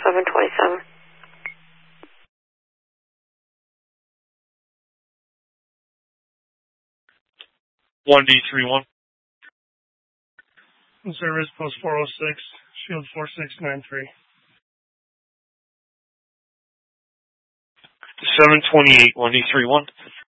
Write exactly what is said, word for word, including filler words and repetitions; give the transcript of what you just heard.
seven twenty-seven. one D three one. Service post four oh six, shield four six nine three. seven twenty-eight, one D three one.